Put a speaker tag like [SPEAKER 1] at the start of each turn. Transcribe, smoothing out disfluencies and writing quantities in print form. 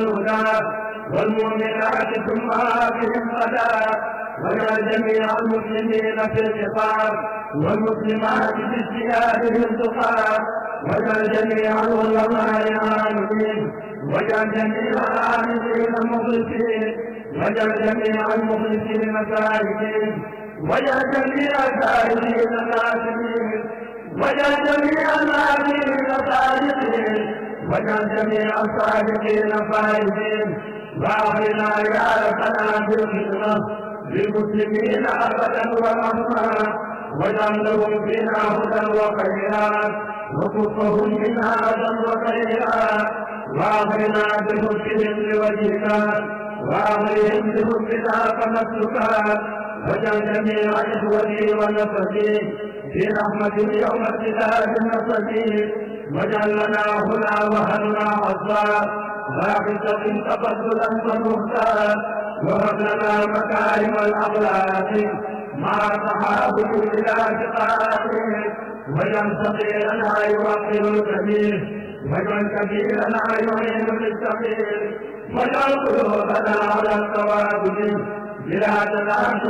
[SPEAKER 1] والمؤمنات ثم بهم غدا وجعل جميع المسلمين في الخطاب والمسلمات في اجتهادهم تقى وجعل جميع العلماء عاملين وجعل جميع العاملين مخلصين وجعل جميع المخلصين سالكين وجعل جميع السالكين ناسكين وجعل جميع الناسكين صادقين وجعل جميع الصادقين فائزين واغفرنا يا ربنا بالخدمه للمسلمين ابدا ورحمه واجعل لهم فينا هدى وخيرات وكفهم منا اذى وخيرات واغفرنا بحبهم لوجهك واغفرهم بحبنا فنسلك واجعل جميع اخوتي ونفسي في رحمة يوم ابتداء النصر واجعل لنا هنا وهلنا حظا باقصة تفضلا ومختار وهب لنا مكارم الاخلاق مع صحابه الى شقائه واجعل صغيرنا يوقر الكبير واجعل كبيرنا يعين بالصغير واجعل قلوبنا على التوابد بلا تناسل